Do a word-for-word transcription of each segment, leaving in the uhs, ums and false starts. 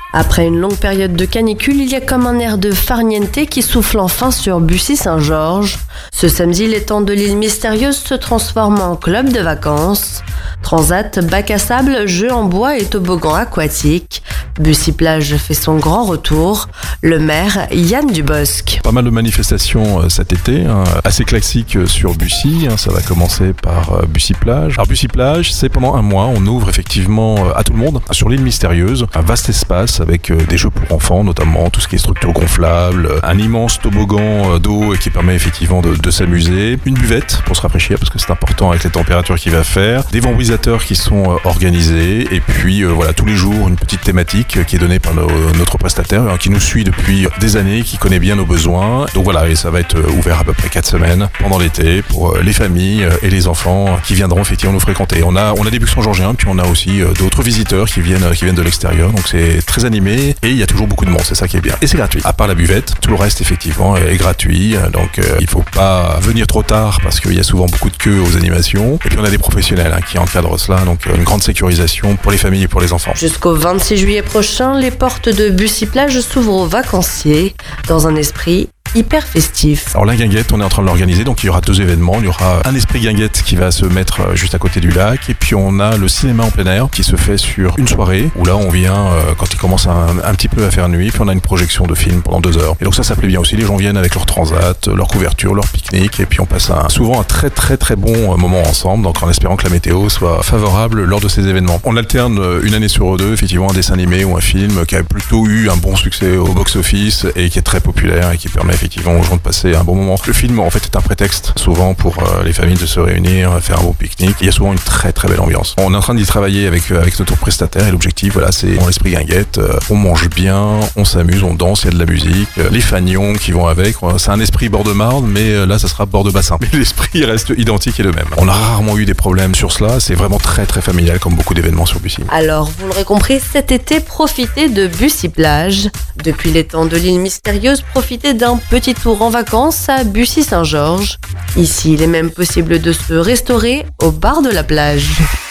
Après une longue période de canicule, il y a comme un air de farniente qui souffle enfin sur Bussy-Saint-Georges. Ce samedi, l'étang de l'île mystérieuse se transforme en club de vacances. Transat, bac à sable, jeux en bois et toboggan aquatique. Bussy-Plage fait son grand retour. Le maire, Yann Dubosc. Pas mal de manifestations euh, cet été, hein, assez classiques euh, sur Bussy. Hein, ça va commencer par euh, Bussy-Plage. Alors Bussy-Plage, c'est pendant un mois, on ouvre effectivement euh, à tout le monde sur l'île mystérieuse un vaste espace avec euh, des jeux pour enfants, notamment tout ce qui est structure gonflable, euh, un immense toboggan euh, d'eau qui permet effectivement de, de s'amuser, une buvette pour se rafraîchir parce que c'est important avec les températures qu'il va faire, des vamborisateurs qui sont euh, organisés et puis euh, voilà tous les jours une petite thématique qui est donnée par nos, notre prestataire hein, qui nous suit depuis des années, qui connaît bien nos besoins. Donc voilà, et ça va être ouvert à peu près quatre semaines pendant l'été pour les familles et les enfants qui viendront effectivement nous fréquenter. On a, on a des Buxon-Georgiens, puis on a aussi d'autres visiteurs qui viennent, qui viennent de l'extérieur. Donc c'est très animé et il y a toujours beaucoup de monde, c'est ça qui est bien. Et c'est gratuit. À part la buvette, tout le reste effectivement est gratuit. Donc euh, il faut pas venir trop tard parce qu'il y a souvent beaucoup de queues aux animations. Et puis on a des professionnels hein, qui encadrent cela, donc une grande sécurisation pour les familles et pour les enfants. Jusqu'au vingt-six juillet prochain, les portes de Bussy-Plage s'ouvrent aux vacanciers dans un esprit hyper festif. Alors la guinguette, on est en train de l'organiser, donc il y aura deux événements. Il y aura un esprit guinguette qui va se mettre juste à côté du lac, et puis on a le cinéma en plein air qui se fait sur une soirée, où là on vient euh, quand il commence un, un petit peu à faire nuit, puis on a une projection de film pendant deux heures. Et donc ça, ça plaît bien aussi. Les gens viennent avec leur transat, leur couverture, leur pique-nique, et puis on passe un, souvent un très très très bon moment ensemble, donc en espérant que la météo soit favorable lors de ces événements. On alterne une année sur deux, effectivement, un dessin animé ou un film qui a plutôt eu un bon succès au box-office et qui est très populaire et qui permet effectivement aux gens de passer un bon moment. Le film en fait est un prétexte souvent pour euh, les familles de se réunir, faire un bon pique-nique. Il y a souvent une très très belle ambiance. On est en train d'y travailler avec, euh, avec notre prestataire et l'objectif voilà c'est dans l'esprit guinguette, euh, on mange bien, on s'amuse, on danse, il y a de la musique, euh, les fagnons qui vont avec, c'est un esprit bord de Marne mais euh, là ça sera bord de bassin. Mais l'esprit reste identique et le même. On a rarement eu des problèmes sur cela, c'est vraiment très très familial comme beaucoup d'événements sur Bussy. Alors vous l'aurez compris, cet été profitez de Bussy-Plage. Depuis l'étang de l'île mystérieuse, profitez d'un petit tour en vacances à Bussy-Saint-Georges. Ici, il est même possible de se restaurer au bar de la plage.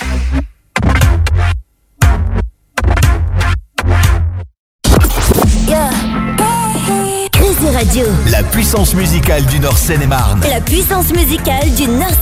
Yeah. Crazy Radio. La puissance musicale du Nord Seine-et-Marne. La puissance musicale du Nord